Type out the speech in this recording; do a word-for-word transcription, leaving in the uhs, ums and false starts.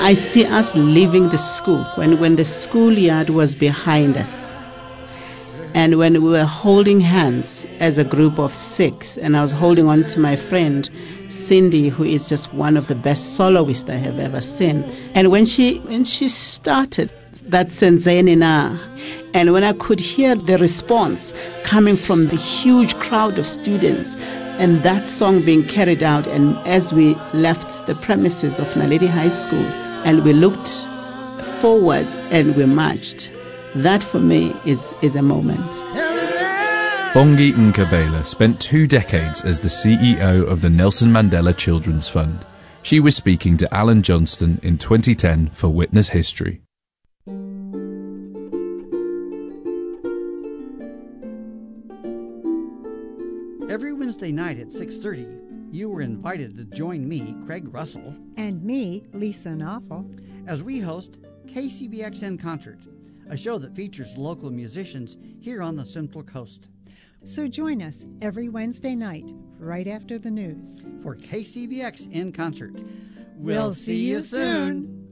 I see us leaving the school when, when the schoolyard was behind us. And when we were holding hands as a group of six, and I was holding on to my friend, Cindy, who is just one of the best soloists I have ever seen. And when she when she started that Senzeni Na, and when I could hear the response coming from the huge crowd of students, and that song being carried out, and as we left the premises of Naledi High School, and we looked forward and we marched, that for me is, is a moment. Bongi Nkabela spent two decades as the C E O of the Nelson Mandela Children's Fund. She was speaking to Alan Johnston in twenty ten for Witness History. Every Wednesday night at six thirty, you were invited to join me, Craig Russell, and me, Lisa Knoffel, as we host K C B X in Concert, a show that features local musicians here on the Central Coast. So join us every Wednesday night, right after the news, for K C B X in Concert. We'll see you soon.